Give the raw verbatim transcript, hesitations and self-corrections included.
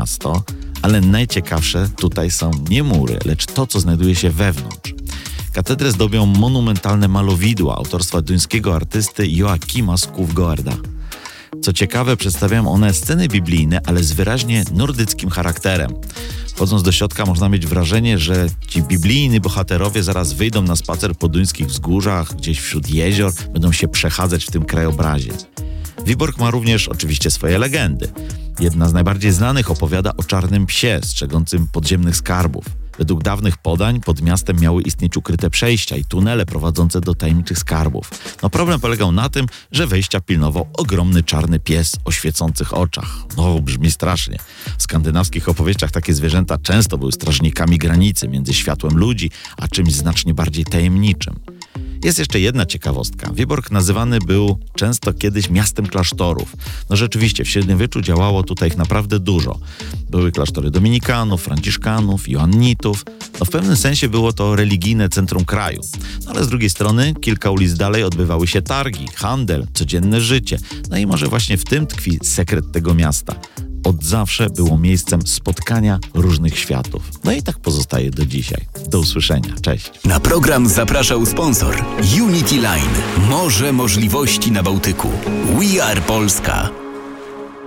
miasto, ale najciekawsze tutaj są nie mury, lecz to, co znajduje się wewnątrz. Katedrę zdobią monumentalne malowidła autorstwa duńskiego artysty Joakima Skufgoarda. Co ciekawe, przedstawiają one sceny biblijne, ale z wyraźnie nordyckim charakterem. Wchodząc do środka można mieć wrażenie, że ci biblijni bohaterowie zaraz wyjdą na spacer po duńskich wzgórzach, gdzieś wśród jezior, będą się przechadzać w tym krajobrazie. Wiborg ma również oczywiście swoje legendy. Jedna z najbardziej znanych opowiada o czarnym psie strzegącym podziemnych skarbów. Według dawnych podań pod miastem miały istnieć ukryte przejścia i tunele prowadzące do tajemniczych skarbów. No problem polegał na tym, że wejścia pilnował ogromny czarny pies o świecących oczach. No, brzmi strasznie. W skandynawskich opowieściach takie zwierzęta często były strażnikami granicy między światłem ludzi, a czymś znacznie bardziej tajemniczym. Jest jeszcze jedna ciekawostka. Wiborg nazywany był często kiedyś miastem klasztorów. No rzeczywiście, w średniowieczu działało tutaj ich naprawdę dużo. Były klasztory dominikanów, franciszkanów, joannitów. No w pewnym sensie było to religijne centrum kraju. No ale z drugiej strony, kilka ulic dalej odbywały się targi, handel, codzienne życie. No i może właśnie w tym tkwi sekret tego miasta. Od zawsze było miejscem spotkania różnych światów. No i tak pozostaje do dzisiaj. Do usłyszenia. Cześć. Na program zapraszał sponsor Unity Line. Morze możliwości na Bałtyku. We are Polska.